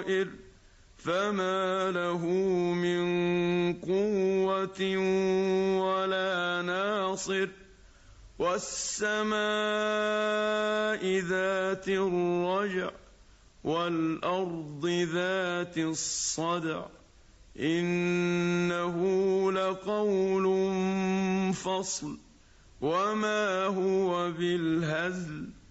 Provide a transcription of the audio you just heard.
السرائر فما له من قوة ولا ناصر والسماء ذات الرجع والأرض ذات الصدع إنه لقول فصل وما هو بالهزل